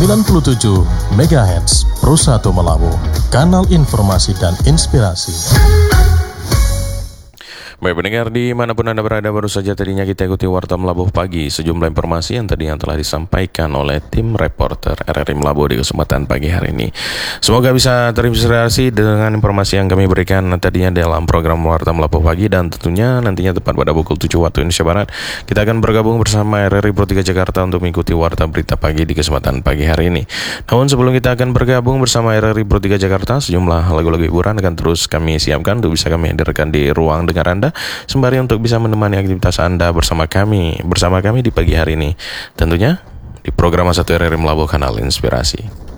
97 MHz Pro 1 Melabu, kanal informasi dan inspirasi. Baik pendengar, dimanapun Anda berada, baru saja tadinya kita ikuti Warta Melabuh Pagi, sejumlah informasi yang tadinya telah disampaikan oleh tim reporter RRI Melabuh di kesempatan pagi hari ini. Semoga bisa terinspirasi dengan informasi yang kami berikan tadinya dalam program Warta Melabuh Pagi, dan tentunya nantinya tepat pada pukul 7 waktu Indonesia Barat kita akan bergabung bersama RRI Pro 3 Jakarta untuk mengikuti Warta Berita Pagi di kesempatan pagi hari ini. Namun sebelum kita akan bergabung bersama RRI Pro 3 Jakarta, sejumlah lagu-lagu hiburan akan terus kami siapkan untuk bisa kami hadirkan di ruang dengar Anda, sembari untuk bisa menemani aktivitas Anda bersama kami di pagi hari ini, tentunya di program 1 RRI Melabuh, kanal inspirasi.